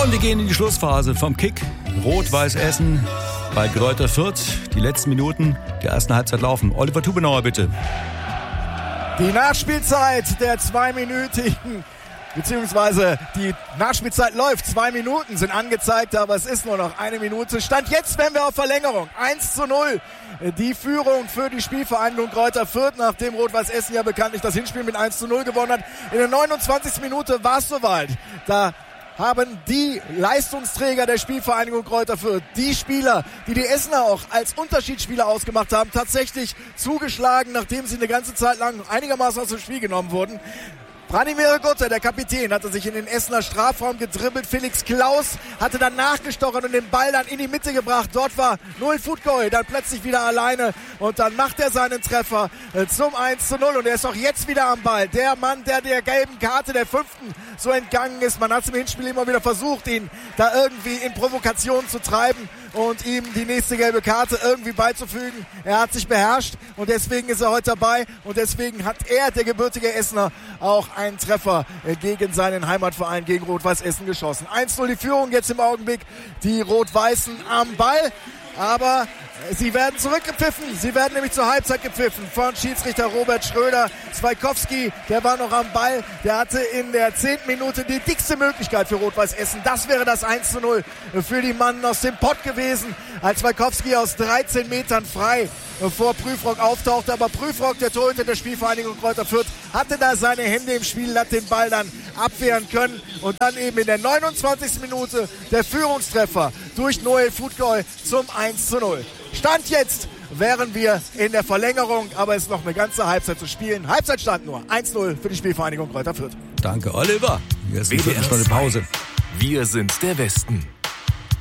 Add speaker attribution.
Speaker 1: Und wir gehen in die Schlussphase vom Kick. Rot-Weiß Essen bei Greuther Fürth. Die letzten Minuten der ersten Halbzeit laufen. Oliver Tubenauer, bitte.
Speaker 2: Die Nachspielzeit der 2-minütigen, beziehungsweise die Nachspielzeit läuft. 2 Minuten sind angezeigt, aber es ist nur noch 1 Minute. Stand jetzt, wenn wir auf Verlängerung. 1:0. Die Führung für die Spielvereinigung Greuther Fürth, nachdem Rot-Weiß Essen ja bekanntlich das Hinspiel mit 1:0 gewonnen hat. In der 29. Minute war es soweit. Da haben die Leistungsträger der Spielvereinigung Greuther Fürth, die Spieler, die die Essener auch als Unterschiedsspieler ausgemacht haben, tatsächlich zugeschlagen, nachdem sie eine ganze Zeit lang einigermaßen aus dem Spiel genommen wurden. Branimir Gutter, der Kapitän, hatte sich in den Essener Strafraum gedribbelt. Felix Klaus hatte dann nachgestochert und den Ball dann in die Mitte gebracht. Dort war Noel Futgoy dann plötzlich wieder alleine und dann macht er seinen Treffer zum 1:0 und er ist auch jetzt wieder am Ball. Der Mann, der gelben Karte der 5. so entgangen ist. Man hat es im Hinspiel immer wieder versucht, ihn da irgendwie in Provokation zu treiben und ihm die nächste gelbe Karte irgendwie beizufügen. Er hat sich beherrscht und deswegen ist er heute dabei und deswegen hat er, der gebürtige Essener, auch einen Treffer gegen seinen Heimatverein, gegen Rot-Weiß Essen geschossen. 1:0 die Führung jetzt im Augenblick, die Rot-Weißen am Ball, aber sie werden zurückgepfiffen. Sie werden nämlich zur Halbzeit gepfiffen von Schiedsrichter Robert Schröder. Swajkowski, der war noch am Ball. Der hatte in der 10. Minute die dickste Möglichkeit für Rot-Weiß Essen. Das wäre das 1:0 für die Mannen aus dem Pott gewesen, als Swajkowski aus 13 Metern frei vor Prüfrock auftauchte. Aber Prüfrock, der Torhüter der Spielvereinigung Greuther Fürth, hatte da seine Hände im Spiel, hat den Ball dann abwehren können. Und dann eben in der 29. Minute der Führungstreffer durch Noel Futgoy zum 1:0. Stand jetzt wären wir in der Verlängerung, aber es ist noch eine ganze Halbzeit zu spielen. Halbzeitstand nur 1:0 für die Spielvereinigung Greuther Fürth.
Speaker 1: Danke, Oliver. Jetzt wird eine Stunde Pause.
Speaker 3: Wir sind der Westen.